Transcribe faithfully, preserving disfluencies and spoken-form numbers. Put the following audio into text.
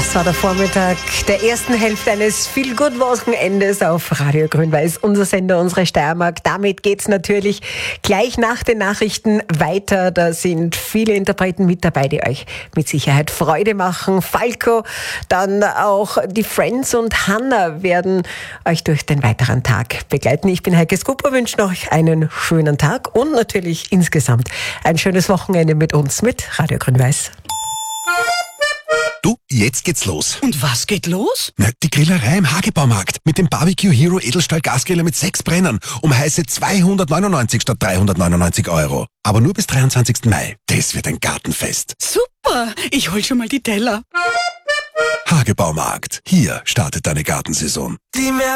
Das war der Vormittag der ersten Hälfte eines Feel-Good-Wochenendes auf Radio Grün-Weiß, unser Sender, unsere Steiermark. Damit geht's natürlich gleich nach den Nachrichten weiter. Da sind viele Interpreten mit dabei, die euch mit Sicherheit Freude machen. Falco, dann auch die Friends und Hanna werden euch durch den weiteren Tag begleiten. Ich bin Heike Skupper, wünsche noch einen schönen Tag und natürlich insgesamt ein schönes Wochenende mit uns, mit Radio Grün-Weiß. Du, jetzt geht's los. Und was geht los? Na, die Grillerei im Hagebaumarkt mit dem Barbecue Hero Edelstahl Gasgriller mit sechs Brennern um heiße zweihundertneunundneunzig statt dreihundertneunundneunzig Euro. Aber nur bis dreiundzwanzigsten Mai. Das wird ein Gartenfest. Super, ich hol schon mal die Teller. Hagebaumarkt. Hier startet deine Gartensaison. Dime